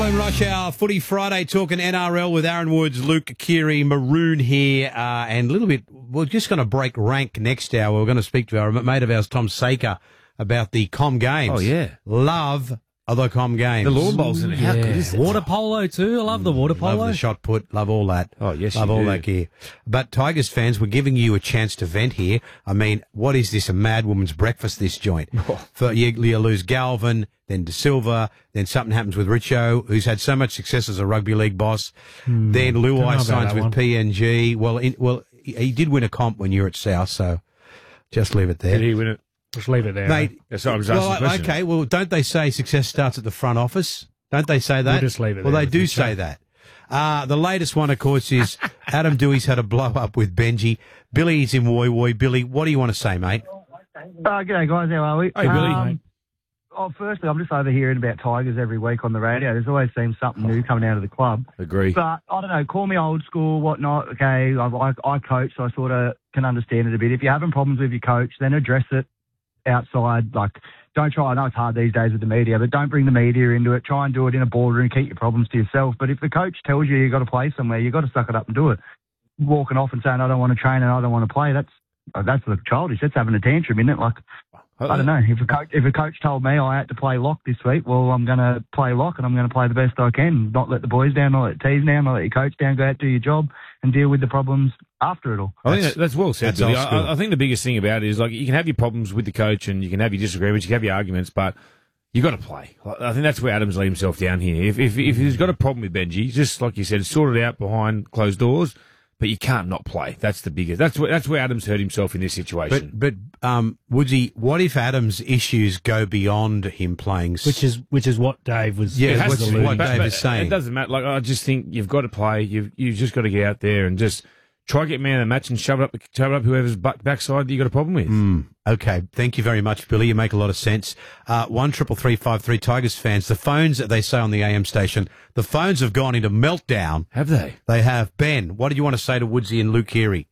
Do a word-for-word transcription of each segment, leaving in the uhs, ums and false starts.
Rush Hour Footy Friday, talking N R L with Aaron Woods, Luke Keary, Maroon here, uh, and a little bit, we're just going to break rank next hour. We're going to speak to our mate of ours, Tom Saker, about the Com Games. Oh, yeah. Love of the Com Games. The lawn bowls in it. How Yeah. good is it? Water polo too. I love the water polo. Love the shot put, love all that. Oh, yes, Love you all do. that gear. But Tigers fans, we're giving you a chance to vent here. I mean, what is this, a mad woman's breakfast, this joint? For you, you lose Galvin, then De Silva, then something happens with Richo, who's had so much success as a rugby league boss. Hmm. Then Don't know Luai about signs that with one. P N G. Well, in, well, he, he did win a comp when you were at South, so just leave it there. Did he win it? Just leave it there. Mate, That's what I was well, asking the question. okay, well, don't they say success starts at the front office? Don't they say that? We'll just leave it Well, there they with do you, say Chuck. that. Uh, the latest one, of course, is Adam Dewey's had a blow up with Benji. Billy's in Woy Woy. Billy, what do you want to say, mate? Uh, g'day, guys. How are we? Hey, Billy. Um, oh, firstly, I'm just overhearing about Tigers every week on the radio. There's always seems something new coming out of the club. Agree. But, I don't know, call me old school, whatnot. Okay, I, I, I coach, so I sort of can understand it a bit. If you're having problems with your coach, then address it outside. Like, don't try, I know it's hard these days with the media, but don't bring the media into it. Try and do it in a boardroom, keep your problems to yourself. But if the coach tells you you've got to play somewhere, you've got to suck it up and do it. Walking off and saying, I don't want to train and I don't want to play, that's that's the childish. That's having a tantrum, isn't it? Like, I don't know. If a coach, if a coach told me I had to play lock this week, well, I'm going to play lock and I'm going to play the best I can. Not let the boys down, not let the teams down, not let your coach down. Go out, do your job, and deal with the problems after it all. I think That's- that, that's well said, that's Billy. old school. I, I think the biggest thing about it is, like, you can have your problems with the coach and you can have your disagreements, you can have your arguments, but you got to play. I think that's where Adam's let himself down here. If, if if he's got a problem with Benji, just like you said, sort it out behind closed doors. But you can't not play. That's the biggest. That's where that's where Adams hurt himself in this situation. But, but um, Woodsy, what if Adam's issues go beyond him playing? s- which is which is what Dave was. Yeah, It has what's- to be. what But- Dave but is saying. It doesn't matter. Like, I just think you've got to play. You've you've just got to get out there and just try to get man of the match and shove it up, shove it up whoever's back, backside that you got a problem with. Mm, okay, thank you very much, Billy. You make a lot of sense. Uh, one triple three five three Tigers fans. The phones that they say on the A M station, the phones have gone into meltdown. Have they? They have. Ben, what did you want to say to Woodsy and Luke Keary?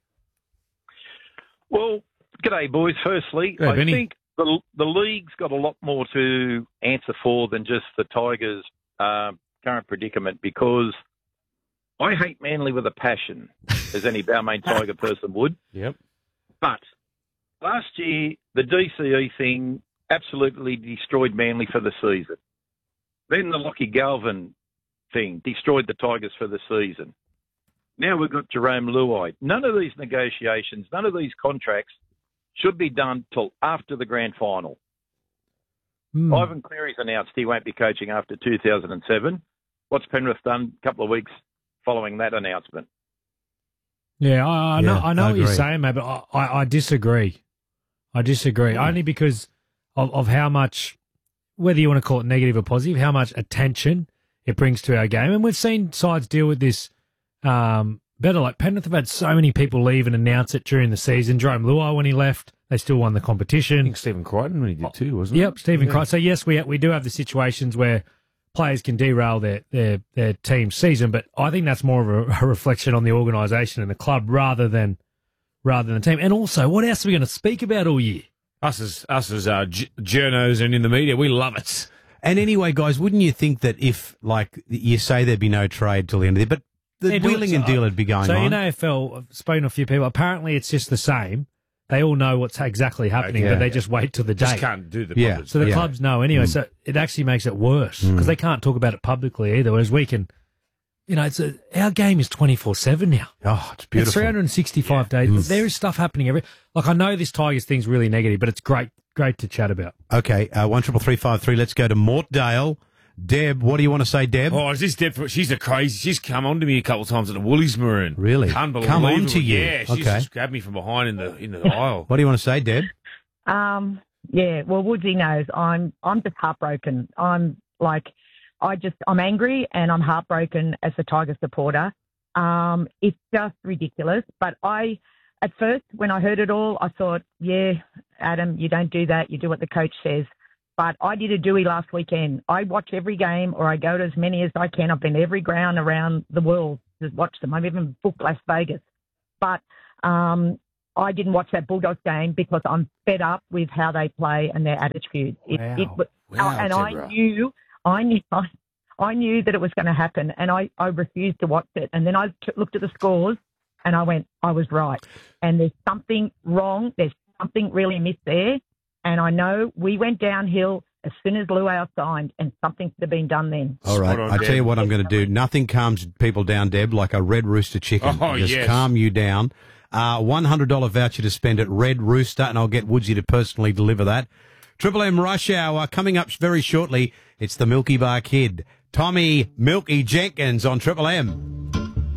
Well, g'day, boys. Firstly, G'day, I Benny. think the the league's got a lot more to answer for than just the Tigers' uh, current predicament, because I hate Manly with a passion, as any Balmain Tiger person would. Yep. But last year, the D C E thing absolutely destroyed Manly for the season. Then the Lockie Galvin thing destroyed the Tigers for the season. Now we've got Jerome Luai. None of these negotiations, none of these contracts should be done till after the grand final. Hmm. Ivan Cleary's announced he won't be coaching after two thousand seven. What's Penrith done a couple of weeks following that announcement? Yeah, I, I know. Yeah, I know I what you're agree. saying, mate, but I, I, I disagree. I disagree only because of, of how much, whether you want to call it negative or positive, how much attention it brings to our game, and we've seen sides deal with this um, better. Like Penrith have had so many people leave and announce it during the season. Jerome Luai, when he left, they still won the I competition. think Stephen Crichton when he did too, wasn't it? Yep, Stephen Yeah. Crichton. So yes, we we do have the situations where players can derail their their their team's season, but I think that's more of a, a reflection on the organisation and the club rather than rather than the team. And also, what else are we going to speak about all year? Us as us as uh, j- journos and in the media, we love it. And anyway, guys, wouldn't you think that if, like, you say there'd be no trade till the end of the but the Yeah, do it. wheeling and So, deal would be going so on. in A F L, I've spoken to a few people. Apparently, it's just the same. They all know what's exactly happening, Okay. but they just wait till the Just date. can't do the Yeah. numbers. So the Yeah. clubs know anyway. Mm. So it actually makes it worse because they can't talk about it publicly either. Whereas we can, you know, it's a, our game is twenty-four seven now. Oh, it's It's beautiful. three hundred sixty-five days. There is stuff happening every. Like I know this Tigers thing's really negative, but it's great, great to chat about. Okay, uh, one triple three five three. Let's go to Mortdale. Deb, what do you want to say, Deb? Oh, is this Deb? She's a crazy. She's come on to me a couple of times at the Woolies, Maroon. Really? Unbelievable. Come on to you. Yeah, she's Okay. just grabbed me from behind in the in the aisle. What do you want to say, Deb? Um, yeah, well, Woodsy knows I'm I'm just heartbroken. I'm like, I just I'm angry and I'm heartbroken as a Tiger supporter. Um, it's just ridiculous. But I, at first, when I heard it all, I thought, yeah, Adam, you don't do that. You do what the coach says. But I did a Dewey last weekend. I watch every game, or I go to as many as I can. I've been to every ground around the world to watch them. I've even booked Las Vegas. But um, I didn't watch that Bulldogs game because I'm fed up with how they play and their attitude. It, Wow. it, Wow, and Deborah. I knew, I knew, I knew that it was going to happen, and I, I refused to watch it. And then I t- looked at the scores, and I went, I was right. And there's something wrong. There's something really missed there. And I know we went downhill as soon as Luau signed, and something should have been done then. All right, on, I tell Deb. you what I'm going to do. Nothing calms people down, Deb, like a Red Rooster chicken. Oh, Just yes. calm you down. Uh, one hundred dollars voucher to spend at Red Rooster, and I'll get Woodsy to personally deliver that. Triple M Rush Hour coming up very shortly. It's the Milky Bar Kid, Tommy Milky Jenkins on Triple M.